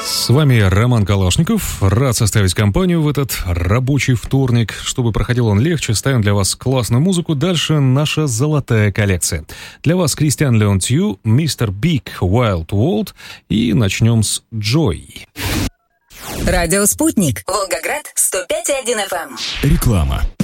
С вами Роман Калашников. Рад составить компанию в этот рабочий вторник. Чтобы проходил он легче, ставим для вас классную музыку. Дальше наша золотая коллекция. Для вас Кристиан Леон Тью, Мистер Биг, Wild World. И начнем с Joy. Радио «Спутник». Волгоград, 105,1 FM. Реклама.